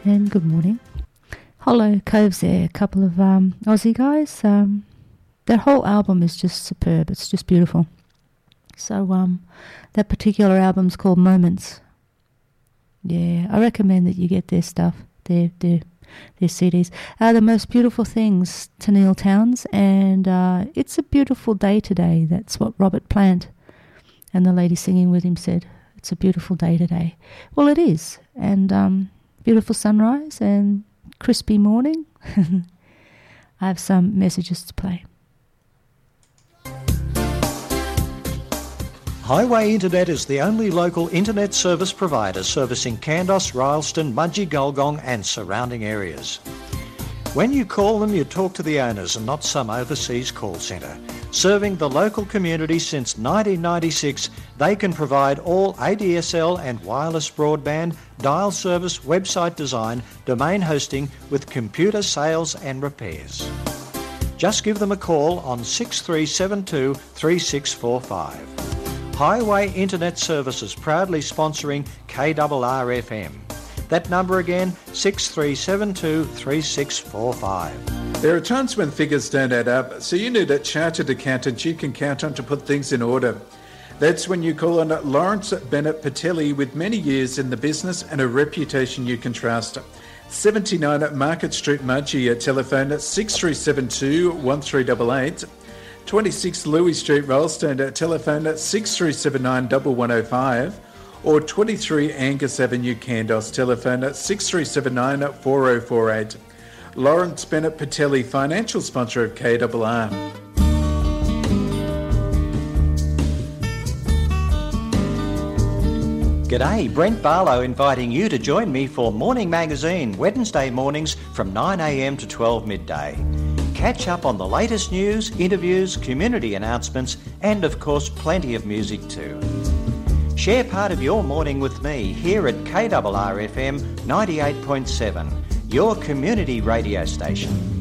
and good morning. Hollow Coves there, a couple of Aussie guys. Their whole album is just superb. It's just beautiful. So that particular album's called Moments. Yeah, I recommend that you get their stuff, their CDs. The Most Beautiful Things to Neil Towns, and it's a beautiful day today. That's what Robert Plant and the lady singing with him said. It's a beautiful day today. Well, it is, and beautiful sunrise and crispy morning. I have some messages to play. Highway Internet is the only local internet service provider servicing Kandos, Rylstone, Mudgee, Gulgong and surrounding areas. When you call them, you talk to the owners and not some overseas call centre. Serving the local community since 1996, they can provide all ADSL and wireless broadband, dial service, website design, domain hosting with computer sales and repairs. Just give them a call on 6372 3645. Highway Internet Services proudly sponsoring KRRFM. That number again, 6372 3645. There are times when figures don't add up, so you need a chartered accountant you can count on to put things in order. That's when you call on Lawrence Bennett Patelli, with many years in the business and a reputation you can trust. 79 Market Street, Mudgee, at telephone 6372 1388. 26 Louis Street, Rylstone, at telephone 6379 1105, or 23 Angus Avenue, Kandos, telephone 6379 4048. Lawrence Bennett Patelli, financial sponsor of KRR. G'day, Brent Barlow inviting you to join me for Morning Magazine, Wednesday mornings from 9am to 12 midday. Catch up on the latest news, interviews, community announcements, and of course plenty of music too. Share part of your morning with me here at KRRFM 98.7, your community radio station.